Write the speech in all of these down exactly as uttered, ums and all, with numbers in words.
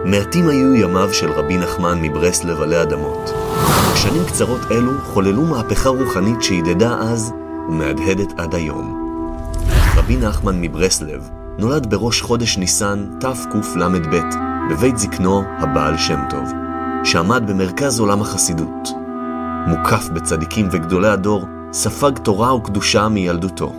מעטים היו ימיו של רבי נחמן מברסלב עלי אדמות. שנים קצרות אלו חוללו מהפכה רוחנית שהידדה אז ומהדהדת עד היום. רבי נחמן מברסלב נולד בראש חודש ניסן תקל"ב בבית זקנו הבעל שם טוב, שעמד במרכז עולם החסידות. מוקף בצדיקים וגדולי הדור, ספג תורה וקדושה מילדותו.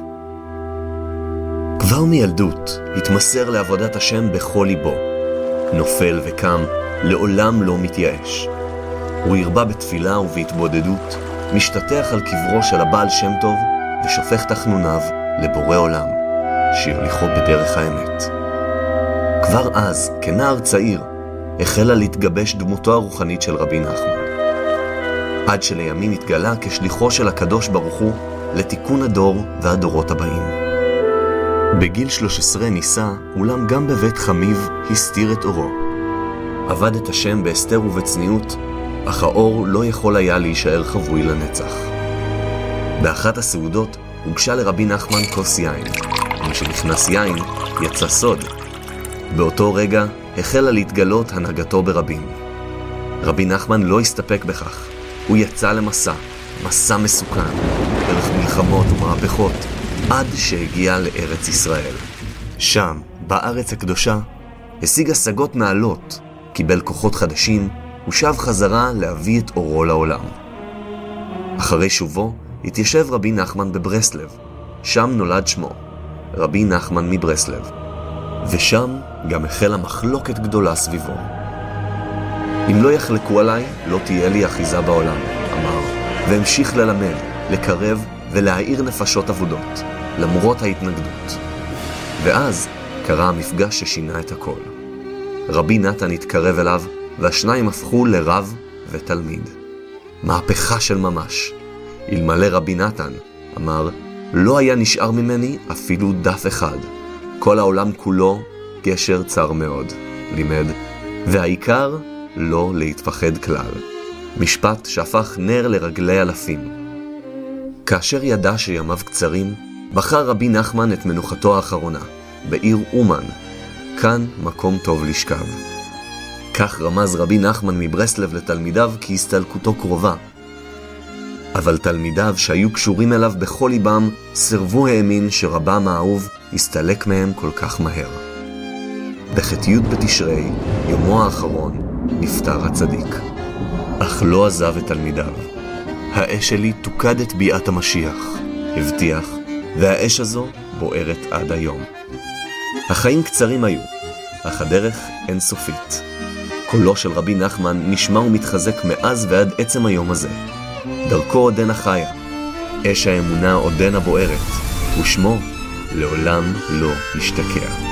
כבר מילדות התמסר לעבודת השם בכל ליבו. נופל וקם, לעולם לא מתייאש. הוא הרבה בתפילה ובהתבודדות, משתטח על קברו של הבעל שם טוב ושופך תחנוניו לבורא עולם, שיוליכו בדרך האמת. כבר אז, כנער צעיר, החלה להתגבש דמותו הרוחנית של רבי נחמן. עד שלימים התגלה כשליחו של הקדוש ברוך הוא לתיקון הדור והדורות הבאים. בגיל שלוש עשרה ניסה, אולם גם בבית חמיב הסתיר את אורו. עבד את השם בהסתר ובצניעות, אך האור לא יכול היה להישאר חבוי לנצח. באחת הסעודות הוגשה לרבי נחמן כוס יין, ומשנכנס יין יצא סוד. באותו רגע החלה להתגלות הנהגתו ברבים. רבי נחמן לא הסתפק בכך, הוא יצא למסע, מסע מסוכן, דרך מלחמות ומהפכות, עד שהגיע לארץ ישראל. שם, בארץ הקדושה, השיג השגות נעלות, קיבל כוחות חדשים, ושב חזרה להביא את אורו לעולם. אחרי שובו, התיישב רבי נחמן בברסלב, שם נולד שמו, רבי נחמן מברסלב, ושם גם החלה מחלוקת גדולה סביבו. אם לא יחלקו עליי, לא תהיה לי אחיזה בעולם, אמר, והמשיך ללמד, לקרב ולהאיר נפשות עבודות, למרות ההתנגדות. ואז קרה המפגש ששינה את הכל. רבי נתן התקרב אליו, והשניים הפכו לרב ותלמיד. מהפכה של ממש. אלמלא רבי נתן, אמר, לא היה נשאר ממני אפילו דף אחד. כל העולם כולו גשר צר מאוד, לימד, והעיקר לא להתפחד כלל. משפט שהפך נר לרגלי אלפים. כאשר ידע שימיו קצרים, בחר רבי נחמן את מנוחתו האחרונה, בעיר אומן, כאן מקום טוב לשכב. כך רמז רבי נחמן מברסלב לתלמידיו כי הסתלקותו קרובה. אבל תלמידיו שהיו קשורים אליו בכל ליבם, סרבו האמין שרבם האהוב הסתלק מהם כל כך מהר. בח' בתשרי, יומו האחרון, נפטר הצדיק. אך לא עזב את תלמידיו. האש שלי תוקד את ביאת המשיח, הבטיח, והאש הזו בוערת עד היום. החיים קצרים היו, אך הדרך אינסופית. קולו של רבי נחמן נשמע ומתחזק מאז ועד עצם היום הזה. דרכו עודנה חיה, אש האמונה עודנה בוערת, ושמו לעולם לא ישתקע.